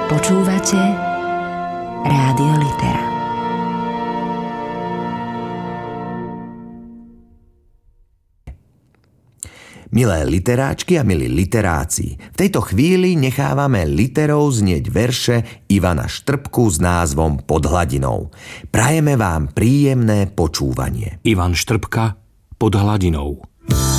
Počúvate Rádio Litera. Milé literáčky a milí literáci, v tejto chvíli nechávame literou znieť verše Ivana Štrbku s názvom Pod hladinou. Prajeme vám príjemné počúvanie. Ivan Štrbka, Pod hladinou.